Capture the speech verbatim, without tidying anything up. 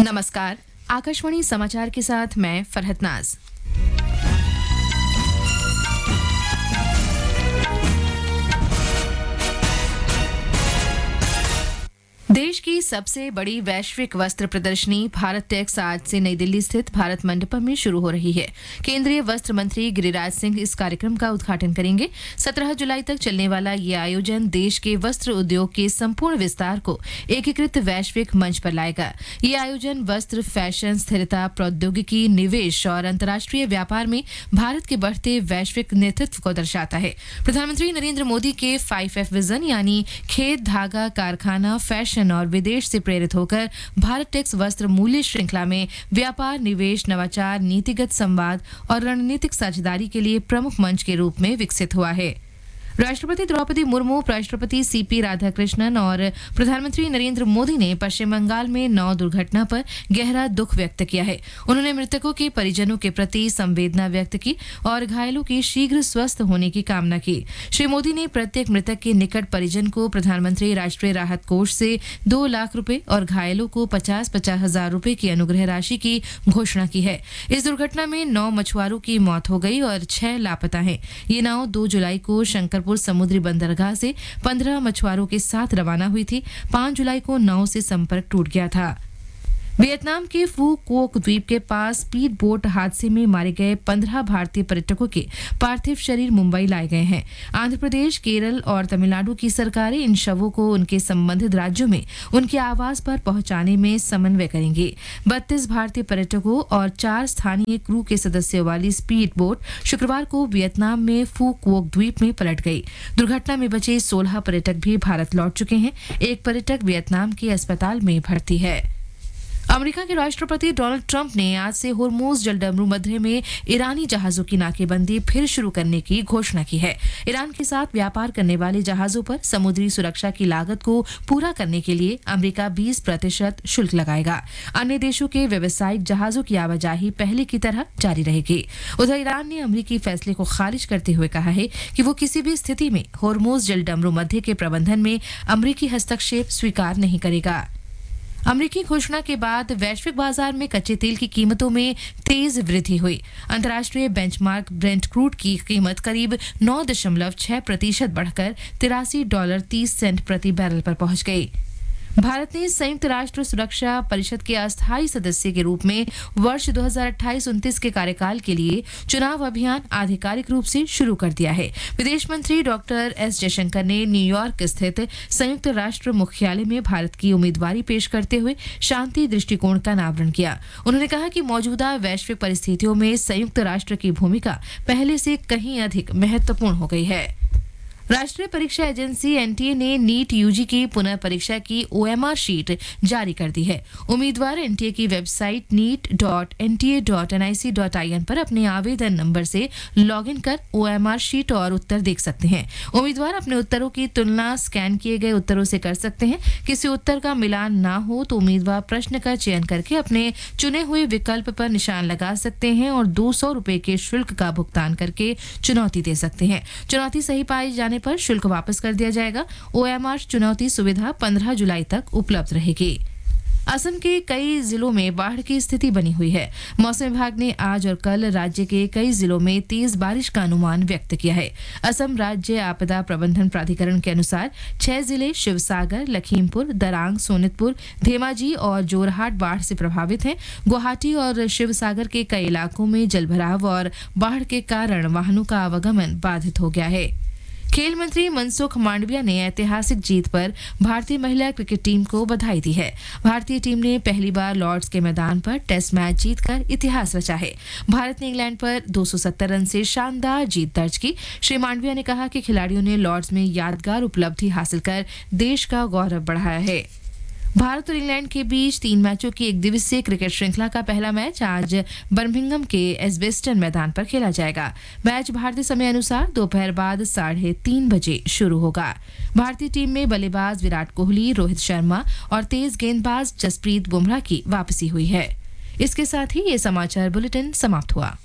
नमस्कार, आकाशवाणी समाचार के साथ मैं फरहत नाज। देश की सबसे बड़ी वैश्विक वस्त्र प्रदर्शनी भारत टेक्स आज से नई दिल्ली स्थित भारत मंडपम में शुरू हो रही है। केंद्रीय वस्त्र मंत्री गिरिराज सिंह इस कार्यक्रम का उद्घाटन करेंगे। सत्रह जुलाई तक चलने वाला ये आयोजन देश के वस्त्र उद्योग के संपूर्ण विस्तार को एकीकृत वैश्विक मंच पर लाएगा। ये आयोजन वस्त्र, फैशन, स्थिरता, प्रौद्योगिकी, निवेश और अंतर्राष्ट्रीय व्यापार में भारत के बढ़ते वैश्विक नेतृत्व को दर्शाता है। प्रधानमंत्री नरेंद्र मोदी के फाइव एफ विजन यानी खेत, धागा, कारखाना, फैशन और विदेश से प्रेरित होकर भारत टेक्स वस्त्र मूल्य श्रृंखला में व्यापार, निवेश, नवाचार, नीतिगत संवाद और रणनीतिक साझेदारी के लिए प्रमुख मंच के रूप में विकसित हुआ है। राष्ट्रपति द्रौपदी मुर्मू, उपराष्ट्रपति सीपी राधाकृष्णन और प्रधानमंत्री नरेंद्र मोदी ने पश्चिम बंगाल में नाव दुर्घटना पर गहरा दुख व्यक्त किया है। उन्होंने मृतकों के परिजनों के प्रति संवेदना व्यक्त की और घायलों के शीघ्र स्वस्थ होने की कामना की। श्री मोदी ने प्रत्येक मृतक के निकट परिजन को प्रधानमंत्री राष्ट्रीय राहत कोष से दो लाख रुपए और घायलों को पचास पचास हजार रुपए की अनुग्रह राशि की घोषणा की है। इस दुर्घटना में नौ मछुआरों की मौत हो गई और छह लापता हैं। ये नाव दो जुलाई को शंकर समुद्री बंदरगाह से पंद्रह मछुआरों के साथ रवाना हुई थी। पांच जुलाई को नाव से संपर्क टूट गया था। वियतनाम के फू कोक द्वीप के पास स्पीड बोट हादसे में मारे गए पंद्रह भारतीय पर्यटकों के पार्थिव शरीर मुंबई लाए गए हैं। आंध्र प्रदेश, केरल और तमिलनाडु की सरकारें इन शवों को उनके संबंधित राज्यों में उनके आवास पर पहुंचाने में समन्वय करेंगी। बत्तीस भारतीय पर्यटकों और चार स्थानीय क्रू के सदस्यों वाली स्पीड बोट शुक्रवार को वियतनाम में फू कोक द्वीप में पलट गई। दुर्घटना में बचे सोलह पर्यटक भी भारत लौट चुके हैं। एक पर्यटक वियतनाम के अस्पताल में भर्ती है। अमेरिका के राष्ट्रपति डोनाल्ड ट्रंप ने आज से होर्मुज जलडमरू मध्य में ईरानी जहाजों की नाकेबंदी फिर शुरू करने की घोषणा की है। ईरान के साथ व्यापार करने वाले जहाजों पर समुद्री सुरक्षा की लागत को पूरा करने के लिए अमेरिका बीस प्रतिशत शुल्क लगाएगा। अन्य देशों के व्यावसायिक जहाजों की आवाजाही पहले की तरह जारी रहेगी। उधर ईरान ने अमेरिकी फैसले को खारिज करते हुए कहा है कि वो किसी भी स्थिति में होर्मुज जलडमरू मध्य के प्रबंधन में अमेरिकी हस्तक्षेप स्वीकार नहीं करेगा। अमेरिकी घोषणा के बाद वैश्विक बाजार में कच्चे तेल की कीमतों में तेज वृद्धि हुई। अंतर्राष्ट्रीय बेंचमार्क ब्रेंट क्रूड की कीमत करीब नौ दशमलव छह प्रतिशत बढ़कर तिरासी डॉलर तीस सेंट प्रति बैरल पर पहुंच गई। भारत ने संयुक्त राष्ट्र सुरक्षा परिषद के अस्थायी सदस्य के रूप में वर्ष दो हज़ार अट्ठाईस उनतीस के कार्यकाल के लिए चुनाव अभियान आधिकारिक रूप से शुरू कर दिया है। विदेश मंत्री डॉक्टर एस जयशंकर ने न्यूयॉर्क स्थित संयुक्त राष्ट्र मुख्यालय में भारत की उम्मीदवारी पेश करते हुए शांति दृष्टिकोण का अनावरण किया। उन्होंने कहा कि मौजूदा वैश्विक परिस्थितियों में संयुक्त राष्ट्र की भूमिका पहले से कहीं अधिक महत्वपूर्ण हो गई है। राष्ट्रीय परीक्षा एजेंसी एनटीए ने नीट यूजी की पुनः परीक्षा की ओएमआर शीट जारी कर दी है। उम्मीदवार एनटीए की website NEET dot N T A dot N I C dot I N पर अपने आवेदन नंबर से लॉगिन कर ओएमआर शीट और उत्तर देख सकते हैं। उम्मीदवार अपने उत्तरों की तुलना स्कैन किए गए उत्तरों से कर सकते हैं। किसी उत्तर का मिलान ना हो तो उम्मीदवार प्रश्न का चयन करके अपने चुने हुए विकल्प पर निशान लगा सकते हैं और दो सौ रुपए के शुल्क का भुगतान करके चुनौती दे सकते हैं। चुनौती सही पाई जाने पर शुल्क वापस कर दिया जाएगा। ओएमआर चुनौती सुविधा पंद्रह जुलाई तक उपलब्ध रहेगी। असम के कई जिलों में बाढ़ की स्थिति बनी हुई है। मौसम विभाग ने आज और कल राज्य के कई जिलों में तेज बारिश का अनुमान व्यक्त किया है। असम राज्य आपदा प्रबंधन प्राधिकरण के अनुसार छह जिले शिवसागर, लखीमपुर, दरांग, सोनितपुर, धेमाजी और जोरहाट बाढ़ से प्रभावित हैं। गुवाहाटी और शिवसागर के कई इलाकों में जलभराव और बाढ़ के कारण वाहनों का आवागमन बाधित हो गया है। खेल मंत्री मनसुख मांडविया ने ऐतिहासिक जीत पर भारतीय महिला क्रिकेट टीम को बधाई दी है। भारतीय टीम ने पहली बार लॉर्ड्स के मैदान पर टेस्ट मैच जीतकर इतिहास रचा है। भारत ने इंग्लैंड पर दो सौ सत्तर रन से शानदार जीत दर्ज की। श्री मांडविया ने कहा कि खिलाड़ियों ने लॉर्ड्स में यादगार उपलब्धि हासिल कर देश का गौरव बढ़ाया है। भारत और इंग्लैंड के बीच तीन मैचों की एक दिवसीय क्रिकेट श्रृंखला का पहला मैच आज बर्मिंघम के एजबेस्टन मैदान पर खेला जाएगा। मैच भारतीय समय अनुसार दोपहर बाद साढ़े तीन बजे शुरू होगा। भारतीय टीम में बल्लेबाज विराट कोहली, रोहित शर्मा और तेज गेंदबाज जसप्रीत बुमराह की वापसी हुई है। इसके साथ ही ये समाचार बुलेटिन समाप्त हुआ।